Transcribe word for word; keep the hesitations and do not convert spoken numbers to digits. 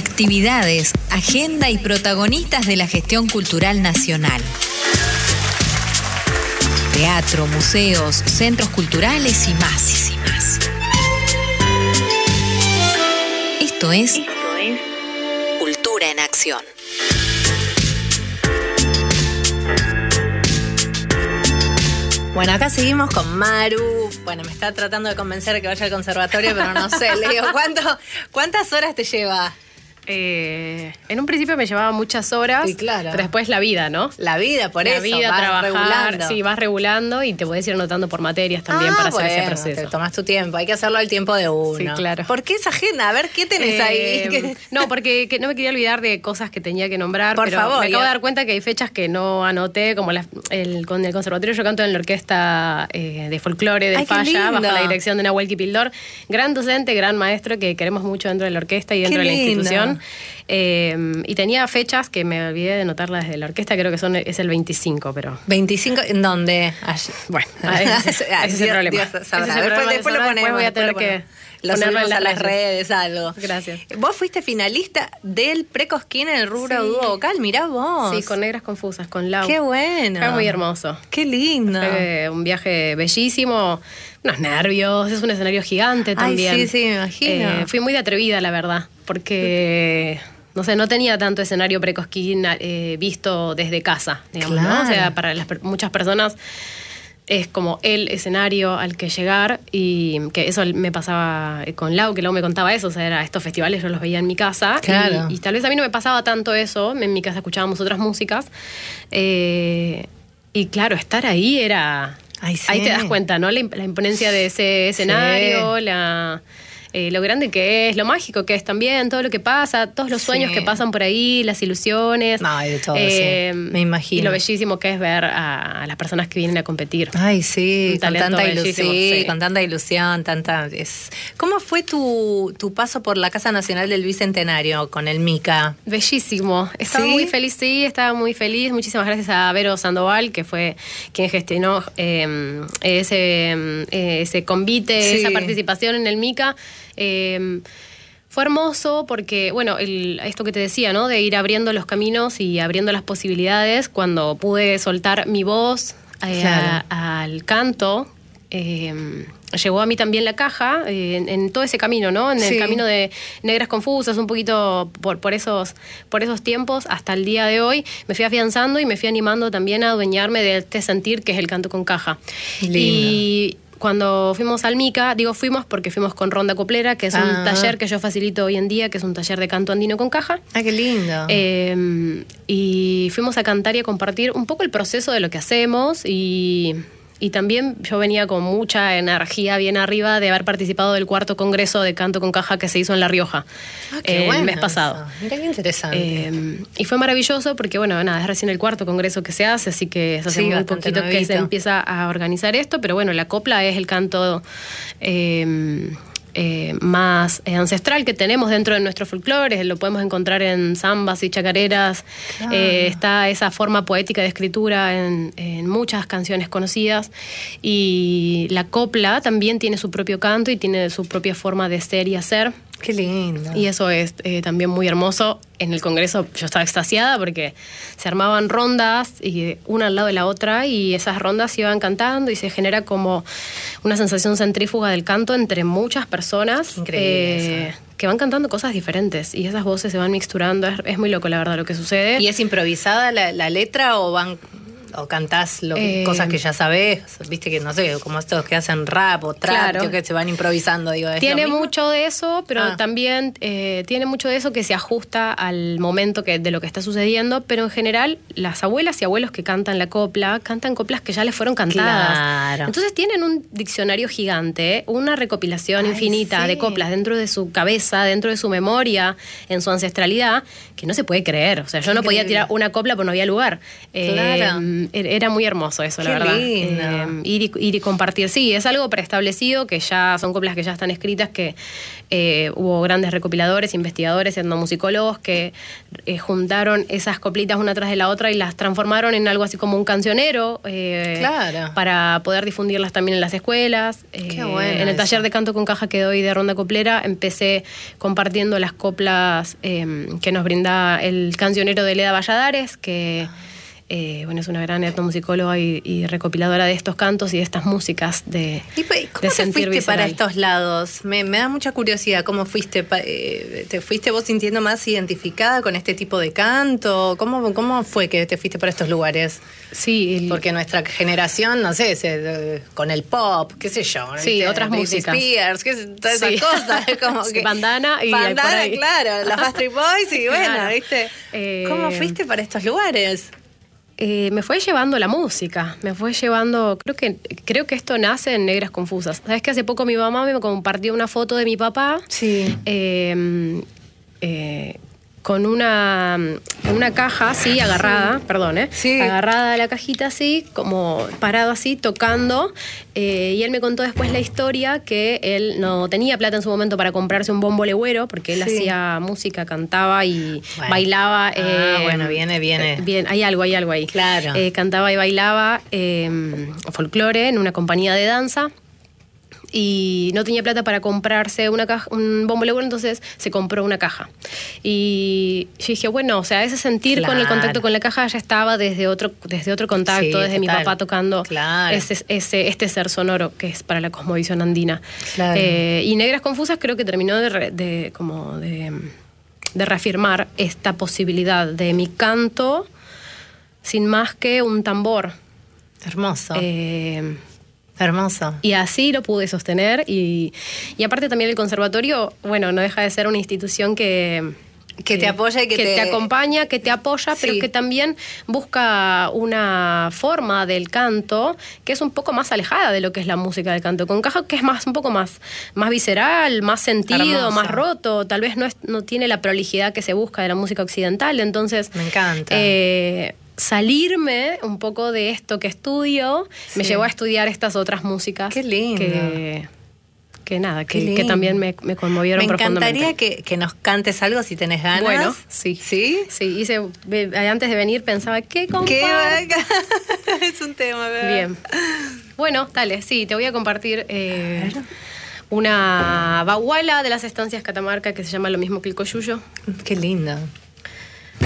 actividades, agenda y protagonistas de la gestión cultural nacional. Teatro, museos, centros culturales y más, y más. Esto es, Esto es Cultura en Acción. Bueno, acá seguimos con Maru. Bueno, me está tratando de convencer de que vaya al conservatorio, pero no sé. Le digo, ¿cuánto, ¿cuántas horas te lleva? Eh, en un principio me llevaba muchas horas, sí, claro. Pero después la vida, ¿no? La vida, por la eso, vida, vas trabajar, regulando. Sí, vas regulando y te podés ir anotando por materias también ah, para hacer bueno, ese proceso. Te tomás tu tiempo, hay que hacerlo al tiempo de uno. Sí, claro. ¿Por qué esa agenda? A ver, ¿qué tenés eh, ahí? No, porque que no me quería olvidar de cosas que tenía que nombrar, por pero favor, me acabo ya. de dar cuenta que hay fechas que no anoté, como la, el, con el conservatorio yo canto en la orquesta eh, de folclore de Ay, Falla, bajo la dirección de Nahuel Kipildor, gran docente, gran maestro que queremos mucho dentro de la orquesta y dentro qué de la lindo. institución. Eh, y tenía fechas que me olvidé de anotarlas desde la orquesta, creo que son es el veinticinco, pero... ¿veinticinco? ¿En dónde? Allí. Bueno, ese, ese es el problema. Dios sabrá. Ese es el después, problema después de lo saber, ponemos. después voy a tener lo que lo ponerlo subimos en a las redes. redes, algo. Gracias. Vos fuiste finalista del Precosquín en el rubro Sí. dúo vocal, mirá vos. Sí, con Negras Confusas, con Lau. Qué bueno. Fue muy hermoso. Qué lindo. Fue un viaje bellísimo, unos nervios, es un escenario gigante también. Ay, sí, sí, me imagino. Eh, fui muy de atrevida, la verdad, porque... No sé, no tenía tanto escenario Precosquín eh, visto desde casa, digamos, claro. ¿no? O sea, para las, muchas personas es como el escenario al que llegar, y que eso me pasaba con Lau, que Lau me contaba eso, o sea, era estos festivales yo los veía en mi casa, claro. y, y tal vez a mí no me pasaba tanto eso, en mi casa escuchábamos otras músicas, eh, y claro, estar ahí era... Ay, sí. Ahí te das cuenta, ¿no? La, la imponencia de ese escenario, sí. la... Eh, lo grande que es, lo mágico que es también, todo lo que pasa, todos los sueños sí. que pasan por ahí, las ilusiones. No, hay de todo, eh, sí. Me imagino. Y lo bellísimo que es ver a, a las personas que vienen a competir. Ay, sí, con tanta ilusión, sí. con tanta ilusión, tanta... Es... ¿Cómo fue tu, tu paso por la Casa Nacional del Bicentenario con el Mica? Bellísimo. Estaba ¿Sí? muy feliz, sí, estaba muy feliz. Muchísimas gracias a Vero Sandoval, que fue quien gestionó eh, ese, eh, ese convite, sí. esa participación en el Mica. Eh, fue hermoso porque, bueno, el, esto que te decía, ¿no? De ir abriendo los caminos y abriendo las posibilidades, cuando pude soltar mi voz eh, claro. a, al canto, eh, llegó a mí también la caja, eh, en, en todo ese camino, ¿no? En el sí. camino de Negras Confusas, un poquito por, por, esos, por esos tiempos, hasta el día de hoy, me fui afianzando y me fui animando también a adueñarme de este sentir que es el canto con caja. Lindo. Y cuando fuimos al Mica, digo fuimos porque fuimos con Ronda Coplera, que es ah. un taller que yo facilito hoy en día, que es un taller de canto andino con caja. Ah, qué lindo. Eh, y fuimos a cantar y a compartir un poco el proceso de lo que hacemos, y... Y también yo venía con mucha energía bien arriba de haber participado del cuarto congreso de canto con caja que se hizo en La Rioja ah, qué eh, bueno el mes pasado. Eso. Mira qué interesante. Eh, y fue maravilloso porque, bueno, nada, es recién el cuarto congreso que se hace, así que eso hace sí, muy poquito nuevito. que se empieza a organizar esto, pero bueno, la copla es el canto... Eh, Eh, más eh, ancestral que tenemos dentro de nuestro folclore, lo podemos encontrar en zambas y chacareras, claro. eh, está esa forma poética de escritura en, en muchas canciones conocidas, y la copla también tiene su propio canto y tiene su propia forma de ser y hacer. Qué lindo. Y eso es eh, también muy hermoso. En el congreso yo estaba extasiada porque se armaban rondas y una al lado de la otra, y esas rondas se iban cantando y se genera como una sensación centrífuga del canto entre muchas personas eh, que van cantando cosas diferentes, y esas voces se van mixturando. Es, es muy loco, la verdad, lo que sucede. ¿Y es improvisada la, la letra o van... o cantás lo que, eh, cosas que ya sabés? Viste que, no sé, como estos que hacen rap o trap, claro. que se van improvisando, digo. ¿es tiene lo mismo? mucho de eso, pero ah. también eh, tiene mucho de eso que se ajusta al momento que, de lo que está sucediendo, pero en general las abuelas y abuelos que cantan la copla, cantan coplas que ya les fueron cantadas. Claro. Entonces tienen un diccionario gigante, una recopilación Ay, infinita sí. de coplas dentro de su cabeza, dentro de su memoria, en su ancestralidad, que no se puede creer. O sea, yo Increíble. no podía tirar una copla porque no había lugar. Claro. Eh, eh, era muy hermoso eso, Qué la verdad. lindo. Eh, ir, y, ir y compartir. Sí, es algo preestablecido, que ya son coplas que ya están escritas, que eh, hubo grandes recopiladores, investigadores, etnomusicólogos que eh, juntaron esas coplitas una tras de la otra y las transformaron en algo así como un cancionero, eh, claro, para poder difundirlas también en las escuelas. Qué eh, bueno en el eso. taller de canto con caja que doy de Ronda Coplera empecé compartiendo las coplas eh, que nos brinda el cancionero de Leda Valladares, que eh, bueno, es una gran etnomusicóloga y, y recopiladora de estos cantos y de estas músicas de, ¿Y cómo de te sentir fuiste visceral. para estos lados? Me, me da mucha curiosidad. ¿Cómo fuiste? Pa- eh, ¿Te fuiste vos sintiendo más identificada con este tipo de canto? ¿Cómo, cómo fue que te fuiste para estos lugares? Sí, el- Porque nuestra generación, no sé, se, eh, con el pop, qué sé yo. Sí, ¿viste? otras Britney músicas. Spears, qué sé, todas esas Sí. cosas. Como Sí, que, bandana y bandana, por ahí. claro, los Backstreet Boys y bueno, Claro. ¿viste? Eh, ¿Cómo fuiste para estos lugares? Eh, me fue llevando la música, me fue llevando, creo que creo que esto nace en Negras Confusas. Sabes que hace poco mi mamá me compartió una foto de mi papá, Sí. eh, eh, con una con una caja así agarrada, perdón, eh, Sí. agarrada a la cajita así, como parado así tocando, eh, y él me contó después la historia que él no tenía plata en su momento para comprarse un bombo legüero porque él Sí. hacía música, cantaba y Bueno. bailaba. Ah, eh, bueno, viene, viene. eh, bien, hay algo, hay algo ahí. Claro. Eh, cantaba y bailaba eh, folclore en una compañía de danza y no tenía plata para comprarse una caja, un bombo legüero, entonces se compró una caja. Y yo dije, bueno, o sea, ese sentir con el Claro. contacto con la caja ya estaba desde otro, desde otro contacto, Sí, desde mi total. papá tocando Claro. ese, ese, este ser sonoro que es para la cosmovisión andina. Claro. Eh, y Negras Confusas creo que terminó de, re- de como de, de reafirmar esta posibilidad de mi canto sin más que un tambor. Hermoso. Eh, Hermoso. y así lo pude sostener y, y aparte también el conservatorio, bueno, no deja de ser una institución que... Que te apoya y que te- acompaña, que te apoya, Sí. pero que también busca una forma del canto que es un poco más alejada de lo que es la música del canto con caja, que es más un poco más, más visceral, más sentido, Hermoso. más roto, tal vez no, es, no tiene la prolijidad que se busca de la música occidental, entonces... Me encanta. eh, salirme un poco de esto que estudio me Sí. llevó a estudiar estas otras músicas. Qué lindo. Que, que nada, Qué que, que lindo. también me, me conmovieron Me profundamente. encantaría que, que nos cantes algo si tenés ganas. Bueno, sí. ¿Sí? Sí, hice, ve- antes de venir pensaba, ¿qué comparto? ¿Qué? Es un tema, ¿verdad? Bien. Bueno, dale, sí, te voy a compartir eh, una baguala de las estancias Catamarca que se llama lo mismo que el coyuyo. Qué lindo.